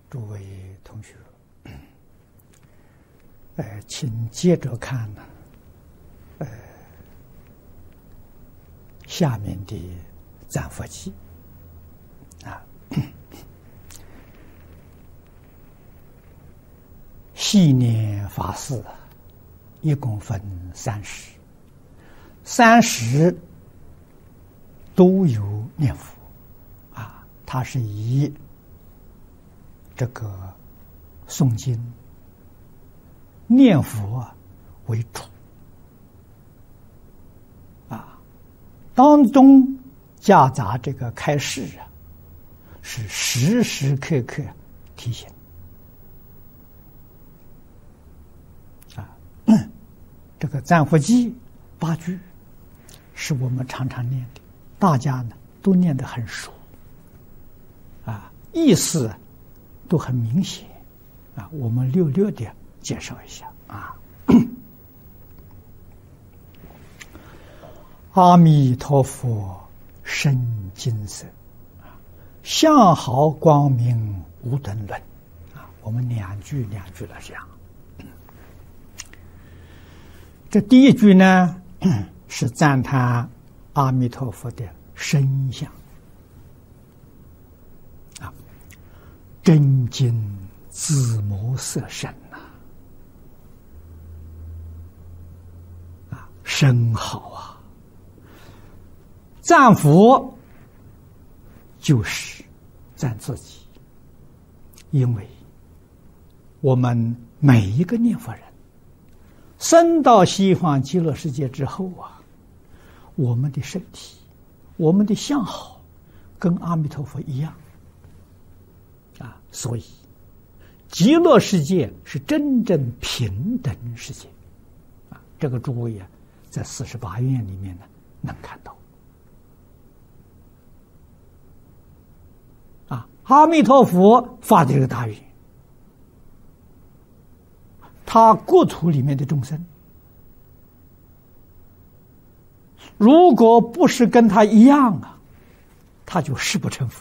诸位同学，请接着看呢，下面的赞佛记啊，细念法事一共分30都有念佛啊，它是以这个诵经念佛为主啊，当中夹杂这个开示啊，是时时刻刻提醒啊。这个赞佛记8句是我们常常念的，大家呢都念得很熟啊，意思都很明显啊，我们略略的介绍一下啊。阿弥陀佛深金色，相好光明无等伦啊，我们两句来讲。这第一句呢是赞叹阿弥陀佛的身相啊，真金紫磨色身呐，啊，身好啊！赞佛就是赞自己，因为我们每一个念佛人生到西方极乐世界之后啊，我们的身体、我们的相好跟阿弥陀佛一样啊，所以极乐世界是真正平等世界啊，这个诸位啊，在48愿里面呢能看到啊。阿弥陀佛发的这个大愿，他国土里面的众生，如果不是跟他一样啊，他就誓不成佛。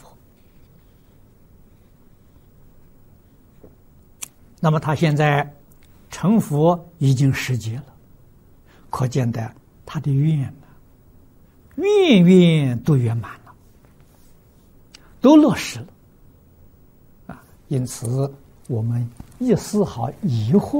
那么他现在成佛已经10劫了，可见的他的愿呢，愿愿都圆满了，都落实了啊。因此我们一丝毫疑惑